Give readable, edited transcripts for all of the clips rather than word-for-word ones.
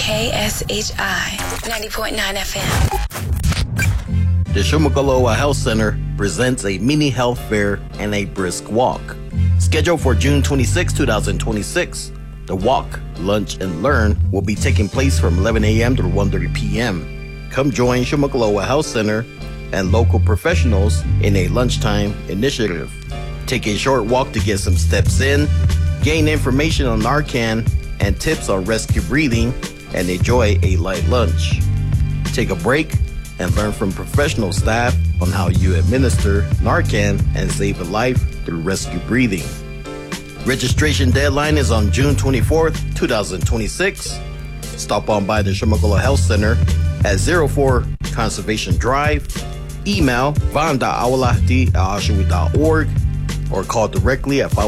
KSHI 90.9 FM. The Shumagaloa Health Center presents a mini health fair and a brisk walk. Scheduled for June 26, 2026, the walk, lunch, and learn will be taking place from 11 a.m. to 1:30 p.m. Come join Shumagaloa Health Center and local professionals in a lunchtime initiative. Take a short walk to get some steps in, gain information on Narcan and tips on rescue breathing, and enjoy a light lunch. Take a break and learn from professional staff on how you administer Narcan and save a life through rescue breathing. Registration deadline is on June 24th, 2026. Stop on by the Shumagaloa Health Center at 04 Conservation Drive. Email van.awalahti@oshawi.org or call directly at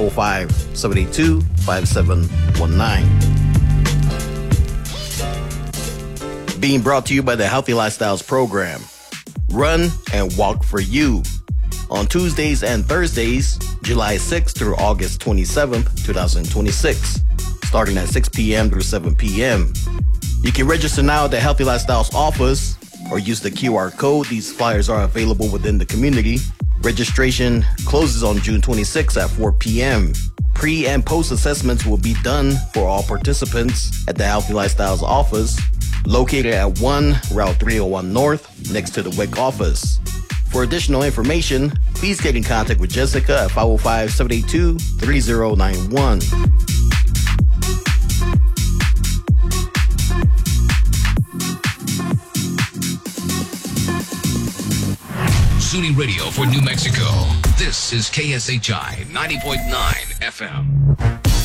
505-782-5719. Being brought to you by the Healthy Lifestyles Program. Run and walk for you. On Tuesdays and Thursdays, July 6th through August 27th, 2026, starting at 6 p.m. through 7 p.m. You can register now at the Healthy Lifestyles office or use the QR code. These flyers are available within the community. Registration closes on June 26th at 4 p.m. Pre- and post-assessments will be done for all participants at the Healthy Lifestyles office, located at 1 Route 301 North, next to the WIC office. For additional information, please get in contact with Jessica at 505-782-3091. SUNY Radio for New Mexico. This is KSHI 90.9 FM.